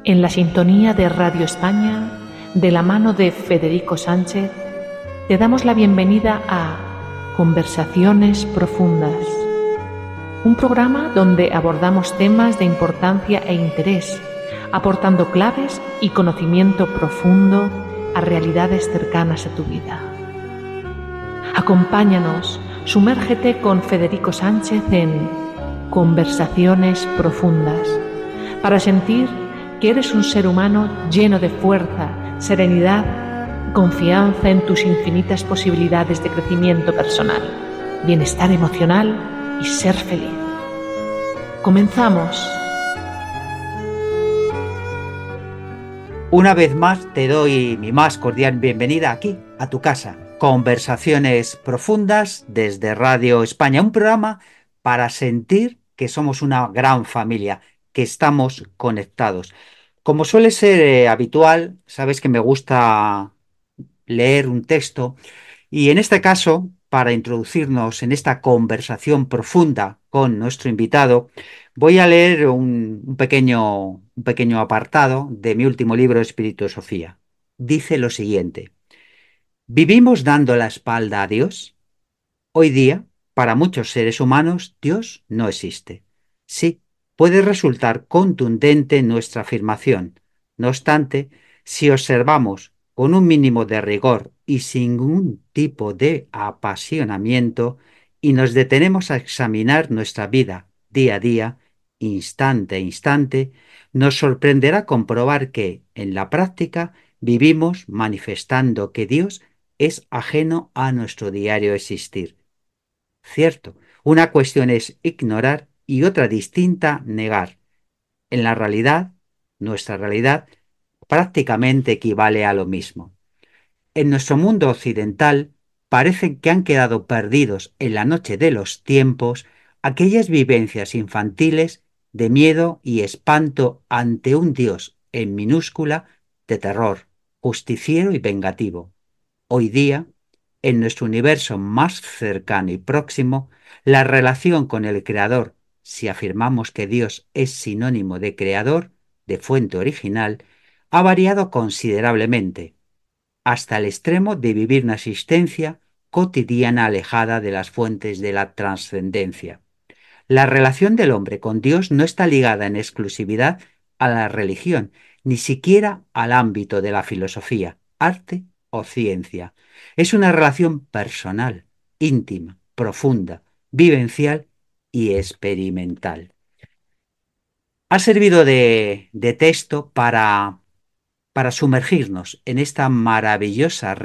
En la sintonía de Radio España, de la mano de Federico Sánchez, te damos la bienvenida a Conversaciones Profundas, un programa donde abordamos temas de importancia e interés, aportando claves y conocimiento profundo a realidades cercanas a tu vida. Acompáñanos, sumérgete con Federico Sánchez en Conversaciones Profundas, para sentir que eres un ser humano lleno de fuerza, serenidad, confianza en tus infinitas posibilidades de crecimiento personal, bienestar emocional y ser feliz. Comenzamos. Una vez más te doy mi más cordial bienvenida aquí, a tu casa. Conversaciones Profundas desde Radio España, un programa para sentir que somos una gran familia, que estamos conectados. Como suele ser habitual, sabes que me gusta leer un texto y en este caso, para introducirnos en esta conversación profunda con nuestro invitado, voy a leer un pequeño apartado de mi último libro, Espíritu de Sofía. Dice lo siguiente: ¿vivimos dando la espalda a Dios? Hoy día, para muchos seres humanos, Dios no existe. Sí, puede resultar contundente nuestra afirmación. No obstante, si observamos con un mínimo de rigor y sin ningún tipo de apasionamiento, y nos detenemos a examinar nuestra vida día a día, instante a instante, nos sorprenderá comprobar que, en la práctica, vivimos manifestando que Dios es ajeno a nuestro diario existir. Cierto, una cuestión es ignorar y otra distinta negar. En la realidad, nuestra realidad prácticamente equivale a lo mismo. En nuestro mundo occidental parece que han quedado perdidos en la noche de los tiempos aquellas vivencias infantiles de miedo y espanto ante un Dios en minúscula de terror, justiciero y vengativo. Hoy día, en nuestro universo más cercano y próximo, la relación con el Creador, si afirmamos que Dios es sinónimo de creador, de fuente original, ha variado considerablemente, hasta el extremo de vivir una existencia cotidiana alejada de las fuentes de la trascendencia. La relación del hombre con Dios no está ligada en exclusividad a la religión, ni siquiera al ámbito de la filosofía, arte o ciencia. Es una relación personal, íntima, profunda, vivencial y experimental. Ha servido de texto para sumergirnos en esta maravillosa